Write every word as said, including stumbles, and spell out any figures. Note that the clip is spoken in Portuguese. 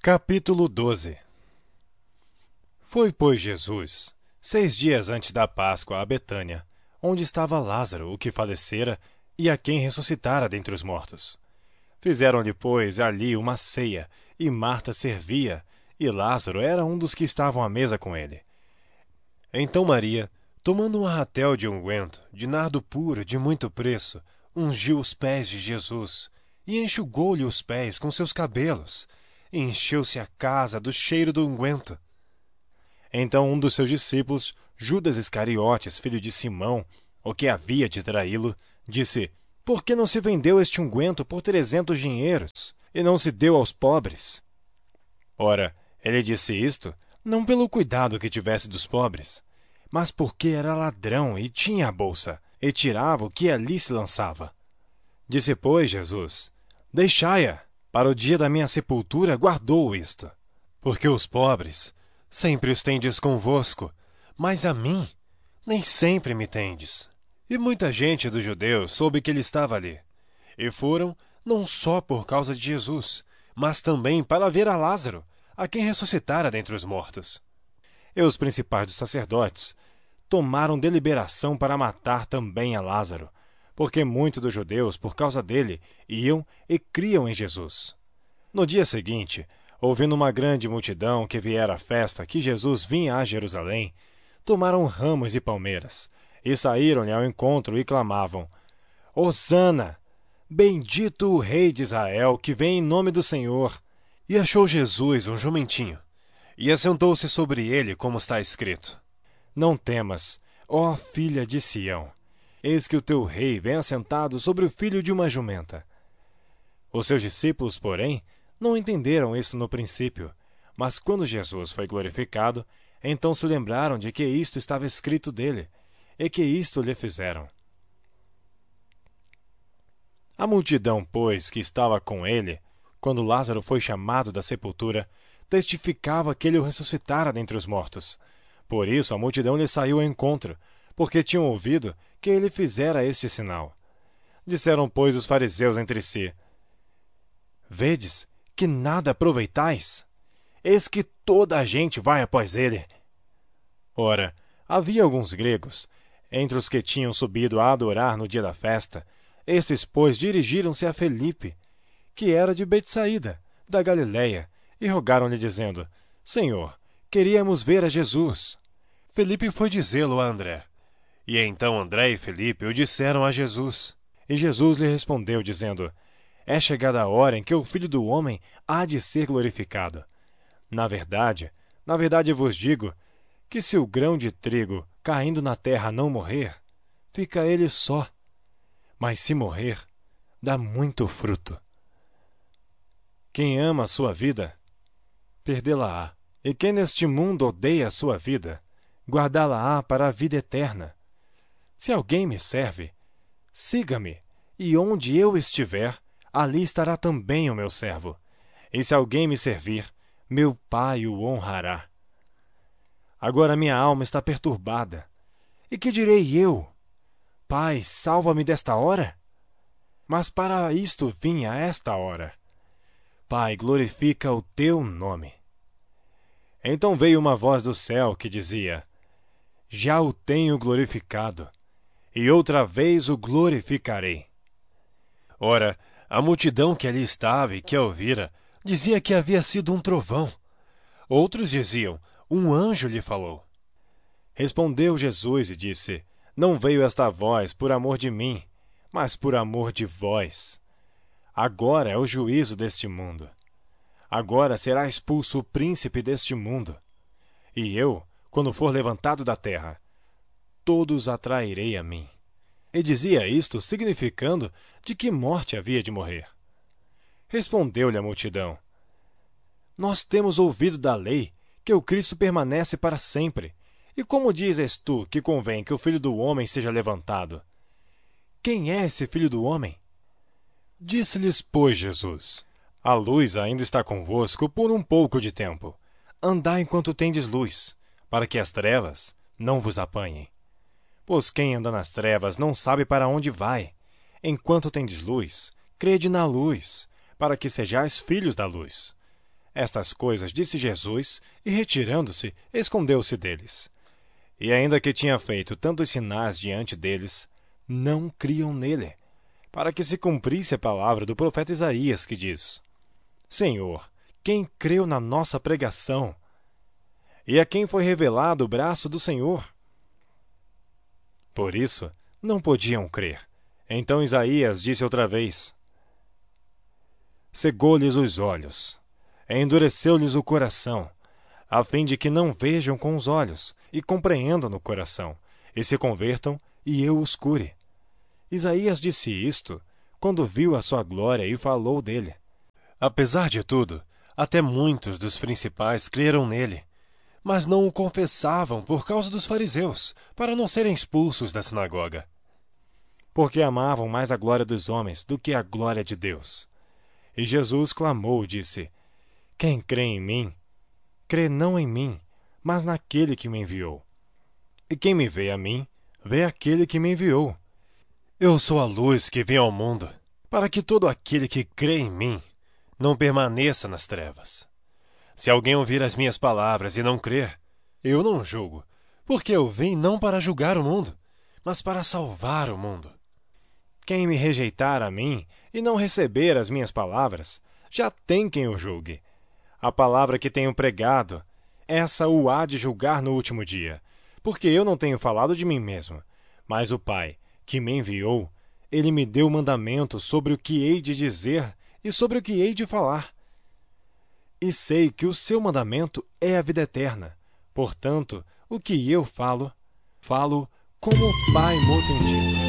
Capítulo doze. Foi, pois, Jesus, seis dias antes da Páscoa, a Betânia, onde estava Lázaro, o que falecera, e a quem ressuscitara dentre os mortos. Fizeram-lhe, pois, ali uma ceia, e Marta servia, e Lázaro era um dos que estavam à mesa com ele. Então Maria, tomando um arratel de unguento, de nardo puro, de muito preço, ungiu os pés de Jesus, e enxugou-lhe os pés com seus cabelos, e encheu-se a casa do cheiro do unguento. Então um dos seus discípulos, Judas Iscariotes, filho de Simão, o que havia de traí-lo, disse: Por que não se vendeu este unguento por trezentos dinheiros, e não se deu aos pobres? Ora, ele disse isto, não pelo cuidado que tivesse dos pobres, mas porque era ladrão e tinha a bolsa, e tirava o que ali se lançava. Disse, pois, Jesus: Deixai-a, para o dia da minha sepultura guardou isto. Porque os pobres sempre os tendes convosco, mas a mim nem sempre me tendes. E muita gente dos judeus soube que ele estava ali, e foram não só por causa de Jesus, mas também para ver a Lázaro, a quem ressuscitara dentre os mortos. E os principais dos sacerdotes tomaram deliberação para matar também a Lázaro, porque muitos dos judeus, por causa dele, iam e criam em Jesus. No dia seguinte, ouvindo uma grande multidão que viera à festa que Jesus vinha a Jerusalém, tomaram ramos e palmeiras, e saíram-lhe ao encontro e clamavam: Hosana! Bendito o Rei de Israel, que vem em nome do Senhor! E achou Jesus um jumentinho, e assentou-se sobre ele, como está escrito: Não temas, ó filha de Sião, eis que o teu rei vem assentado sobre o filho de uma jumenta. Os seus discípulos, porém, não entenderam isso no princípio, mas quando Jesus foi glorificado, então se lembraram de que isto estava escrito dele, e que isto lhe fizeram. A multidão, pois, que estava com ele, quando Lázaro foi chamado da sepultura, testificava que ele o ressuscitara dentre os mortos. Por isso a multidão lhe saiu ao encontro, porque tinham ouvido que ele fizera este sinal. Disseram, pois, os fariseus entre si: Vedes que nada aproveitais? Eis que toda a gente vai após ele. Ora, havia alguns gregos, entre os que tinham subido a adorar no dia da festa. Estes, pois, dirigiram-se a Felipe, que era de Betsaída, da Galiléia, e rogaram-lhe, dizendo: Senhor, queríamos ver a Jesus. Felipe foi dizê-lo a André. E então André e Felipe o disseram a Jesus. E Jesus lhe respondeu, dizendo: É chegada a hora em que o Filho do Homem há de ser glorificado. Na verdade, na verdade vos digo, que se o grão de trigo, caindo na terra, não morrer, fica ele só. Mas se morrer, dá muito fruto. Quem ama a sua vida, perdê-la-á. E quem neste mundo odeia a sua vida, guardá-la-á para a vida eterna. Se alguém me serve, siga-me, e onde eu estiver, ali estará também o meu servo. E se alguém me servir, meu Pai o honrará. Agora minha alma está perturbada. E que direi eu? Pai, salva-me desta hora? Mas para isto vim a esta hora. Pai, glorifica o teu nome. Então veio uma voz do céu que dizia: Já o tenho glorificado, e outra vez o glorificarei. Ora, a multidão que ali estava e que a ouvira, dizia que havia sido um trovão. Outros diziam: Um anjo lhe falou. Respondeu Jesus e disse: Não veio esta voz por amor de mim, mas por amor de vós. Agora é o juízo deste mundo. Agora será expulso o príncipe deste mundo. E eu, quando for levantado da terra, todos atrairei a mim. E dizia isto significando de que morte havia de morrer. Respondeu-lhe a multidão: Nós temos ouvido da lei que o Cristo permanece para sempre. E como dizes tu que convém que o Filho do Homem seja levantado? Quem é esse Filho do Homem? Disse-lhes, pois, Jesus: A luz ainda está convosco por um pouco de tempo. Andai enquanto tendes luz, para que as trevas não vos apanhem. Pois quem anda nas trevas não sabe para onde vai. Enquanto tendes luz, crede na luz, para que sejais filhos da luz. Estas coisas disse Jesus, e retirando-se, escondeu-se deles. E ainda que tinha feito tantos sinais diante deles, não criam nele, para que se cumprisse a palavra do profeta Isaías, que diz: Senhor, quem creu na nossa pregação? E a quem foi revelado o braço do Senhor? Por isso, não podiam crer. Então Isaías disse outra vez: Cegou-lhes os olhos, endureceu-lhes o coração, a fim de que não vejam com os olhos, e compreendam no coração, e se convertam, e eu os cure. Isaías disse isto quando viu a sua glória e falou dele. Apesar de tudo, até muitos dos principais creram nele, mas não o confessavam por causa dos fariseus, para não serem expulsos da sinagoga. Porque amavam mais a glória dos homens do que a glória de Deus. E Jesus clamou e disse: Quem crê em mim, crê não em mim, mas naquele que me enviou. E quem me vê a mim, vê aquele que me enviou. Eu sou a luz que vem ao mundo, para que todo aquele que crê em mim não permaneça nas trevas. Se alguém ouvir as minhas palavras e não crer, eu não julgo, porque eu vim não para julgar o mundo, mas para salvar o mundo. Quem me rejeitar a mim e não receber as minhas palavras, já tem quem o julgue. A palavra que tenho pregado, essa o há de julgar no último dia, porque eu não tenho falado de mim mesmo, mas o Pai, que me enviou, ele me deu mandamento sobre o que hei de dizer e sobre o que hei de falar. E sei que o seu mandamento é a vida eterna. Portanto, o que eu falo, falo como o Pai me tem dito.